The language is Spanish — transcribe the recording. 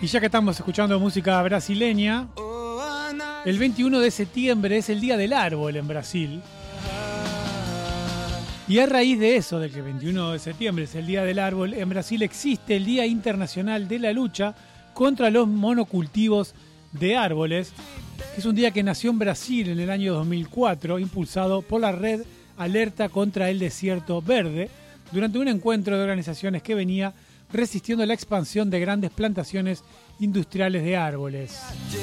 Y ya que estamos escuchando música brasileña, el 21 de septiembre es el Día del Árbol en Brasil. Y a raíz de eso, de que el 21 de septiembre es el Día del Árbol, en Brasil existe el Día Internacional de la Lucha contra los Monocultivos de Árboles, que es un día que nació en Brasil en el año 2004, impulsado por la red Alerta contra el Desierto Verde, durante un encuentro de organizaciones que venía resistiendo la expansión de grandes plantaciones industriales de árboles.